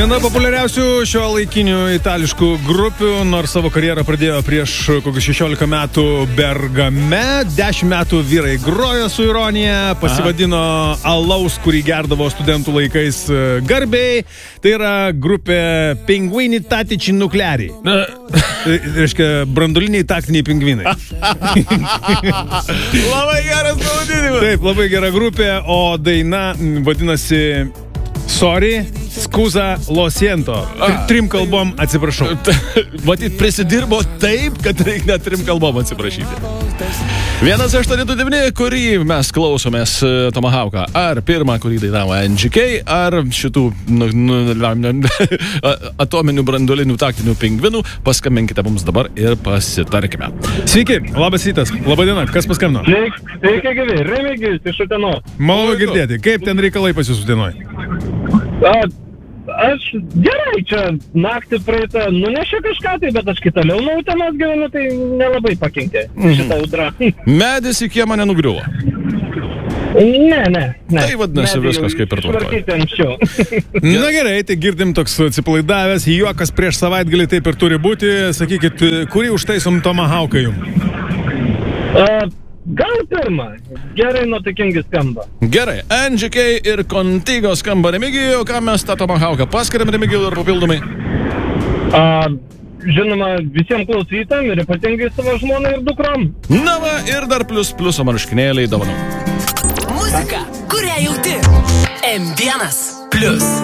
Viena populiariausių šio laikinių itališkų grupių, nors savo karjerą pradėjo prieš kokius 16 metų Bergame, 10 metų vyrai grojo su ironija, pasivadino alaus, kurį gerdavo studentų laikais garbiai, tai yra grupė Pinguini Tattici Nucleari. Tai reiškia brandoliniai taktiniai pingvinai. Labai geras pavadinimas. Taip, labai gera grupė, o daina vadinasi Sorry, scusa, lo siento. Trim kalbom atsiprašau. Matyt, prisidirbo taip, kad reikia net 3 kalbom atsiprašyti. 1829, kurį mes klausomės Tomahawką. Ar pirmą, kurį dainavo NGK, ar šitų atominių brandolinių taktinių pingvinų. Paskambinkite mums dabar ir pasitarkime. Sveiki, labas rytas, laba diena, kas paskambino? Sveiki, gyvi, Remigijus iš Utenos. Malonu girdėti, kaip ten reikalai pas jūs Utenoj? Aš gerai, čia naktį praeitą nunešė kažką tai, bet aš kitaliau nuo Utenos gyvenu, tai nelabai pakenkė šitą audrą. Medis į kiemą nenugriuvo. Ne. Tai vadinasi viskas kaip ir tvarkoj. Na gerai, tai girdim toks atsipalaidavęs, juokas prieš savaitgalį taip ir turi būti. Sakykit, kurį užtaisom Tomahawką jums? Gal pirmą. Gerai nuotaikingai skamba. Gerai, NGK ir Contigo skamba Remigijų, ką mes tą Tomahawką paskiriam Remigijų ir papildomai? Žinoma, visiems klausytam ir ypatingai savo žmonai ir dukrom. Na va, ir dar pliuso marškinėliai dovanų. Muzika, kurią jauti. M1 Plus.